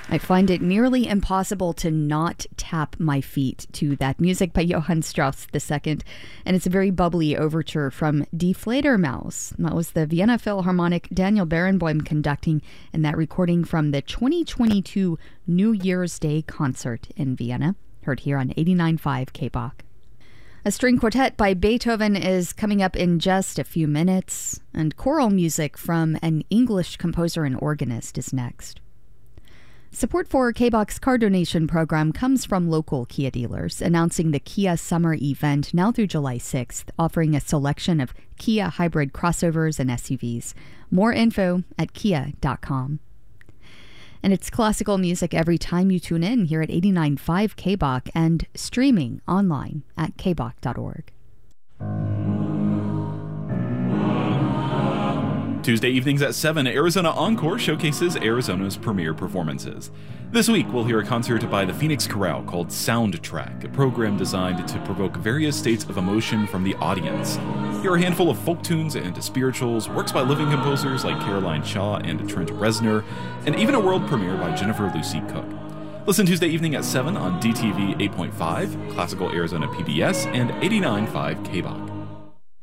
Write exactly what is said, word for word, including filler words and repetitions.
I find it nearly impossible to not tap my feet to that music by Johann Strauss the Second, and it's a very bubbly overture from Die Fledermaus. That was the Vienna Philharmonic Daniel Barenboim conducting in that recording from the twenty twenty-two New Year's Day concert in Vienna, heard here on eighty-nine point five K B O C. A string quartet by Beethoven is coming up in just a few minutes, and choral music from an English composer and organist is next. Support for K B O C's car donation program comes from local Kia dealers, announcing the Kia Summer Event now through July sixth, offering a selection of Kia hybrid crossovers and S U Vs. More info at kia dot com. And it's classical music every time you tune in here at eighty-nine point five K B O C and streaming online at k b o c dot org. Tuesday evenings at seven, Arizona Encore showcases Arizona's premier performances. This week, we'll hear a concert by the Phoenix Chorale called Soundtrack, a program designed to provoke various states of emotion from the audience. Here are a handful of folk tunes and spirituals, works by living composers like Caroline Shaw and Trent Reznor, and even a world premiere by Jennifer Lucy Cook. Listen Tuesday evening at seven on D T V eight point five, Classical Arizona P B S, and eighty-nine point five K B O C.